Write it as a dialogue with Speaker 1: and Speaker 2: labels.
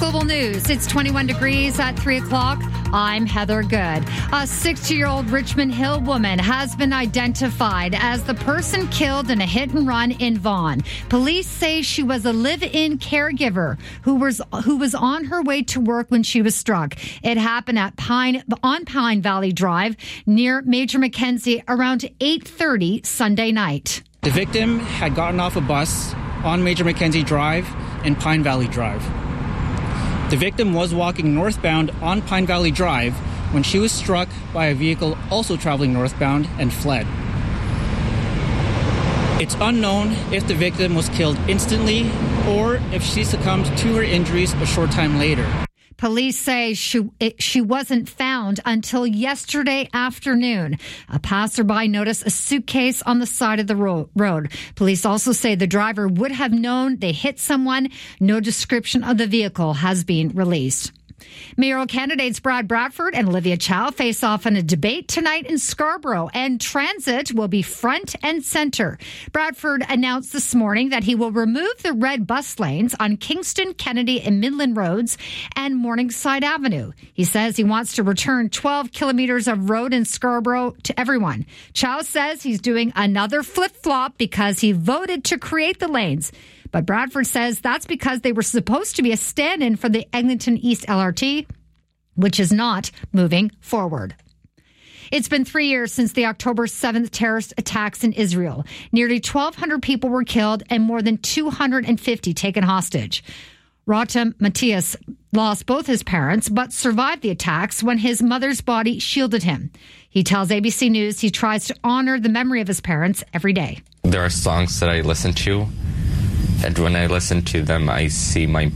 Speaker 1: Global News. It's 21 degrees at 3 o'clock. I'm Heather Good. A 60-year-old Richmond Hill woman has been identified as the person killed in a hit-and-run in Vaughan. Police say she was a live-in caregiver who was on her way to work when she was struck. It happened on Pine Valley Drive near Major Mackenzie around 8:30 Sunday night.
Speaker 2: The victim had gotten off a bus on Major Mackenzie Drive and Pine Valley Drive. The victim was walking northbound on Pine Valley Drive when she was struck by a vehicle also traveling northbound and fled. It's unknown if the victim was killed instantly or if she succumbed to her injuries a short time later.
Speaker 1: Police say she wasn't found until yesterday afternoon. A passerby noticed a suitcase on the side of the road. Police also say the driver would have known they hit someone. No description of the vehicle has been released. Mayoral candidates Brad Bradford and Olivia Chow face off in a debate tonight in Scarborough, and transit will be front and center. Bradford announced this morning that he will remove the red bus lanes on Kingston, Kennedy, and Midland Roads and Morningside Avenue. He says he wants to return 12 kilometers of road in Scarborough to everyone. Chow says he's doing another flip-flop because he voted to create the lanes. But Bradford says that's because they were supposed to be a stand-in for the Eglinton East LRT, which is not moving forward. It's been 3 years since the October 7th terrorist attacks in Israel. Nearly 1,200 people were killed and more than 250 taken hostage. Rotem Matthias lost both his parents but survived the attacks when his mother's body shielded him. He tells ABC News he tries to honor the memory of his parents every day.
Speaker 3: There are songs that I listen to, and when I listen to them, I see my